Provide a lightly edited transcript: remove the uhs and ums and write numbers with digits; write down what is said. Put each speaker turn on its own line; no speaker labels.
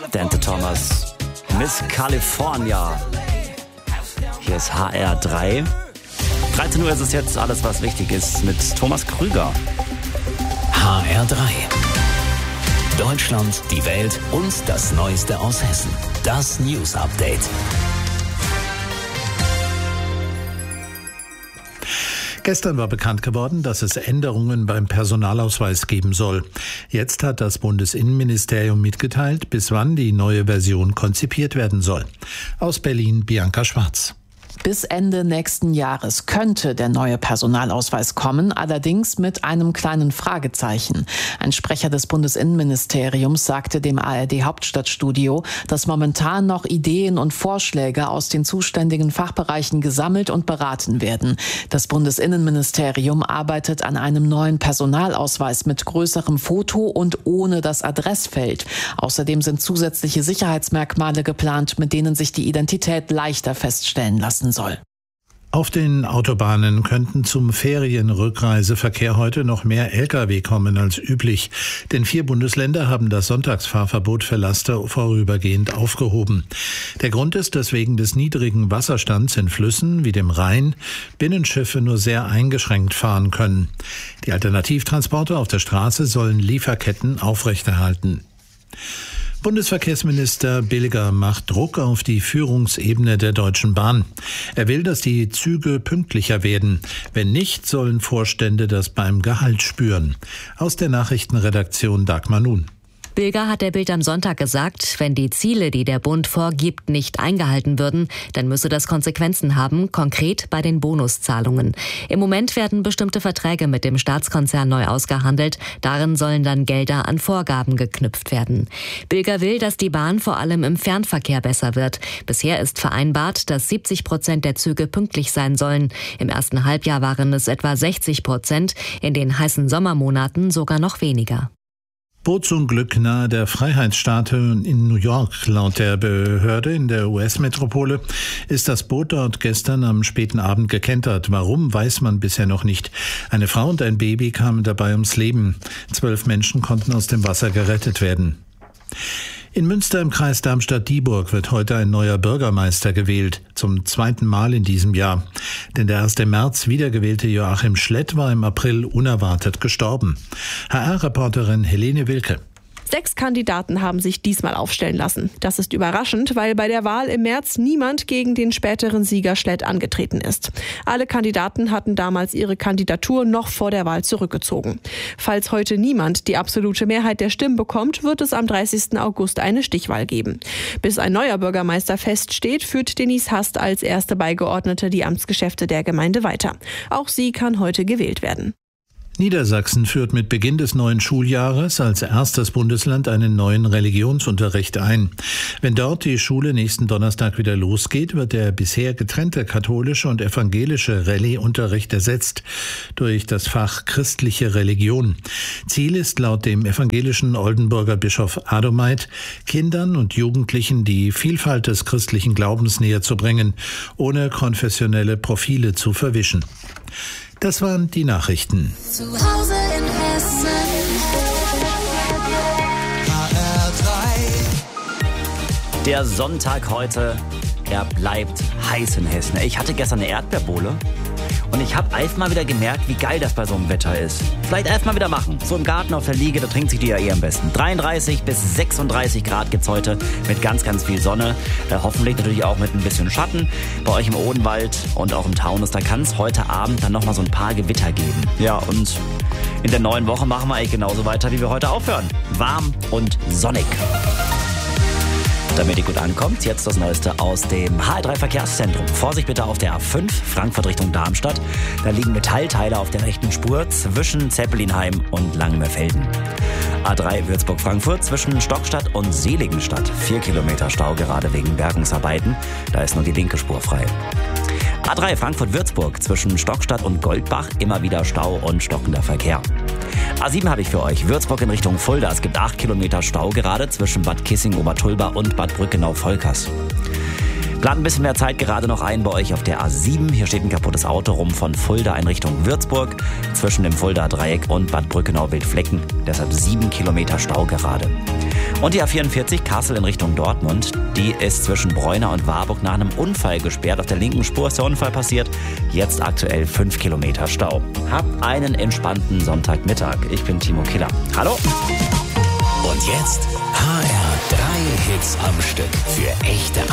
Dante Thomas, Miss California. Hier ist HR3. 13 Uhr ist es jetzt, alles was wichtig ist, mit Thomas Krüger.
HR3. Deutschland, die Welt und das Neueste aus Hessen. Das News Update.
Gestern war bekannt geworden, dass es Änderungen beim Personalausweis geben soll. Jetzt hat das Bundesinnenministerium mitgeteilt, bis wann die neue Version konzipiert werden soll. Aus Berlin Bianca Schwarz.
Bis Ende nächsten Jahres könnte der neue Personalausweis kommen, allerdings mit einem kleinen Fragezeichen. Ein Sprecher des Bundesinnenministeriums sagte dem ARD-Hauptstadtstudio, dass momentan noch Ideen und Vorschläge aus den zuständigen Fachbereichen gesammelt und beraten werden. Das Bundesinnenministerium arbeitet an einem neuen Personalausweis mit größerem Foto und ohne das Adressfeld. Außerdem sind zusätzliche Sicherheitsmerkmale geplant, mit denen sich die Identität leichter feststellen lassen soll.
Auf den Autobahnen könnten zum Ferienrückreiseverkehr heute noch mehr Lkw kommen als üblich. Denn 4 Bundesländer haben das Sonntagsfahrverbot für Laster vorübergehend aufgehoben. Der Grund ist, dass wegen des niedrigen Wasserstands in Flüssen wie dem Rhein Binnenschiffe nur sehr eingeschränkt fahren können. Die Alternativtransporte auf der Straße sollen Lieferketten aufrechterhalten. Bundesverkehrsminister Bilger macht Druck auf die Führungsebene der Deutschen Bahn. Er will, dass die Züge pünktlicher werden. Wenn nicht, sollen Vorstände das beim Gehalt spüren. Aus der Nachrichtenredaktion Dagmar Nun.
Bilger hat der Bild am Sonntag gesagt, wenn die Ziele, die der Bund vorgibt, nicht eingehalten würden, dann müsse das Konsequenzen haben, konkret bei den Bonuszahlungen. Im Moment werden bestimmte Verträge mit dem Staatskonzern neu ausgehandelt. Darin sollen dann Gelder an Vorgaben geknüpft werden. Bilger will, dass die Bahn vor allem im Fernverkehr besser wird. Bisher ist vereinbart, dass 70% der Züge pünktlich sein sollen. Im ersten Halbjahr waren es etwa 60%, in den heißen Sommermonaten sogar noch weniger.
Bootsunglück nahe der Freiheitsstatue in New York. Laut der Behörde in der US-Metropole ist das Boot dort gestern am späten Abend gekentert. Warum, weiß man bisher noch nicht. Eine Frau und ein Baby kamen dabei ums Leben. 12 Menschen konnten aus dem Wasser gerettet werden. In Münster im Kreis Darmstadt-Dieburg wird heute ein neuer Bürgermeister gewählt, zum 2. Mal in diesem Jahr. Denn der erst im März wiedergewählte Joachim Schlett war im April unerwartet gestorben. HR-Reporterin Helene Wilke.
6 Kandidaten haben sich diesmal aufstellen lassen. Das ist überraschend, weil bei der Wahl im März niemand gegen den späteren Sieger Schlett angetreten ist. Alle Kandidaten hatten damals ihre Kandidatur noch vor der Wahl zurückgezogen. Falls heute niemand die absolute Mehrheit der Stimmen bekommt, wird es am 30. August eine Stichwahl geben. Bis ein neuer Bürgermeister feststeht, führt Denise Hast als erste Beigeordnete die Amtsgeschäfte der Gemeinde weiter. Auch sie kann heute gewählt werden.
Niedersachsen führt mit Beginn des neuen Schuljahres als erstes Bundesland einen neuen Religionsunterricht ein. Wenn dort die Schule nächsten Donnerstag wieder losgeht, wird der bisher getrennte katholische und evangelische Rallye-Unterricht ersetzt durch das Fach christliche Religion. Ziel ist laut dem evangelischen Oldenburger Bischof Adomait, Kindern und Jugendlichen die Vielfalt des christlichen Glaubens näher zu bringen, ohne konfessionelle Profile zu verwischen. Das waren die Nachrichten.
Zu Hause in Hessen. HR3.
Der Sonntag heute, er bleibt heiß in Hessen. Ich hatte gestern eine Erdbeerbohle und ich habe einfach mal wieder gemerkt, wie geil das bei so einem Wetter ist. Vielleicht einfach mal wieder machen. So im Garten auf der Liege, da trinkt sich die ja eh am besten. 33 bis 36 Grad gibt's heute mit ganz, ganz viel Sonne. Hoffentlich natürlich auch mit ein bisschen Schatten. Bei euch im Odenwald und auch im Taunus, da kann es heute Abend dann nochmal so ein paar Gewitter geben. Ja, und in der neuen Woche machen wir eigentlich genauso weiter, wie wir heute aufhören. Warm und sonnig. Damit ihr gut ankommt, jetzt das Neueste aus dem HR3 Verkehrszentrum. Vorsicht bitte auf der A5, Frankfurt Richtung Darmstadt. Da liegen Metallteile auf der rechten Spur zwischen Zeppelinheim und Langenmerfelden. A3 Würzburg-Frankfurt zwischen Stockstadt und Seligenstadt. 4 Kilometer Stau gerade wegen Bergungsarbeiten. Da ist nur die linke Spur frei. A3 Frankfurt-Würzburg zwischen Stockstadt und Goldbach immer wieder Stau und stockender Verkehr. A7 habe ich für euch. Würzburg in Richtung Fulda. Es gibt 8 Kilometer Stau gerade zwischen Bad Kissing-Obertulba und Bad Brückenau-Volkers. Plant ein bisschen mehr Zeit gerade noch ein bei euch auf der A7. Hier steht ein kaputtes Auto rum von Fulda in Richtung Würzburg. Zwischen dem Fulda-Dreieck und Bad Brückenau-Wildflecken. Deshalb 7 Kilometer Stau gerade. Und die A44 Kassel in Richtung Dortmund. Die ist zwischen Bräuna und Warburg nach einem Unfall gesperrt. Auf der linken Spur ist der Unfall passiert. Jetzt aktuell 5 Kilometer Stau. Habt einen entspannten Sonntagmittag. Ich bin Timo Killer. Hallo.
Und jetzt HR3 Hits am Stück für echte